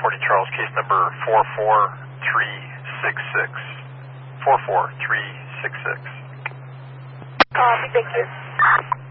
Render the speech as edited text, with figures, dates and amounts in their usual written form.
reporting Charles, case number 44366. 44366. Copy, thank you.